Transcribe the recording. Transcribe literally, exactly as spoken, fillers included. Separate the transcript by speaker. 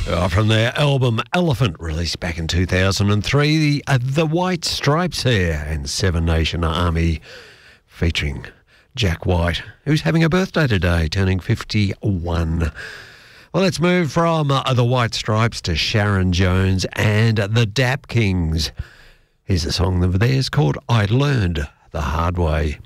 Speaker 1: Uh, from their album Elephant, released back in two thousand three, the, uh, the White Stripes here and Seven Nation Army featuring Jack White, who's having a birthday today, turning fifty-one. Well, let's move from uh, the White Stripes to Sharon Jones and the Dap Kings. Here's a song of theirs called I Learned the Hard Way.